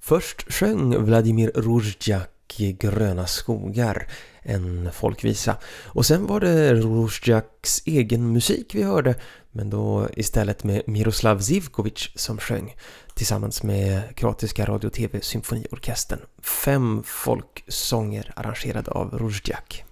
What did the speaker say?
Först sjöng Vladimir Rozhdjak Gröna skogar, en folkvisa. Och sen var det Rozhdjaks egen musik vi hörde, men då istället med Miroslav Zivkovic som sjöng tillsammans med kroatiska radio- och tv-symfoniorkestern. 5 folksånger arrangerade av Rozhdjak.